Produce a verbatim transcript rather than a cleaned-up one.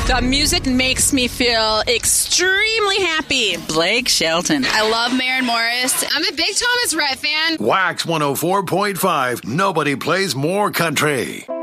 The music makes me feel extremely happy. Blake Shelton. I love Maren Morris. I'm a big Thomas Rhett fan. Wax one oh four point five. Nobody plays more country.